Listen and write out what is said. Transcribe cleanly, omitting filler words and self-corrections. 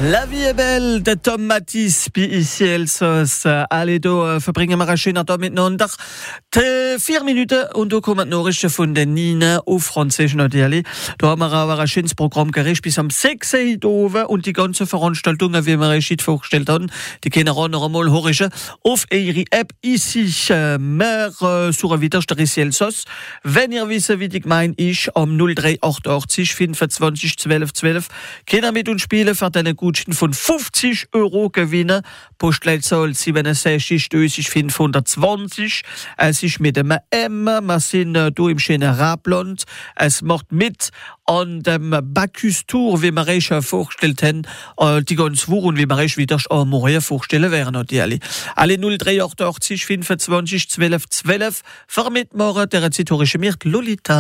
La vie est belle de Tom Matisse, puis ici Elsos. Alle, da verbringen wir eine schöne Tag miteinander. 4 Minuten und da kommen die Nachrichten von der Nina auf Französisch natürlich. Da haben wir aber ein schönes Programm gerichtet bis am 6. Uhr und die ganze Veranstaltung, wie wir es vorgestellt haben, die können auch noch einmal hören auf ihre App ici. Mehr sur Widerstand ici Elsos. Wenn ihr wisst, wie die Gemeinde ist, am 0388 25 12 12, könnt ihr mit uns spielen für den Gutschein von 50 € gewinnen. Postleitzahl 67 520. Es ist mit dem M. Wir sind hier im schönen Rabland. Es macht mit an dem Bacchus Tour, wie wir es vorgestellt haben, die ganze Woche und wie wir es wieder am Morgen vorstellen werden. Alle 0388 25 12 12. Für mitmachen, der Zitorische Mirt Lolita.